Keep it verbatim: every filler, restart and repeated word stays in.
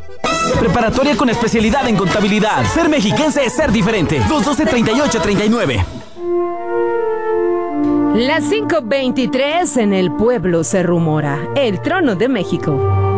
Preparatoria con especialidad en contabilidad. Ser mexiquense es ser diferente. dos doce, treinta y ocho, treinta y nueve. Las cinco veintitrés en el pueblo se rumora. El trono de México.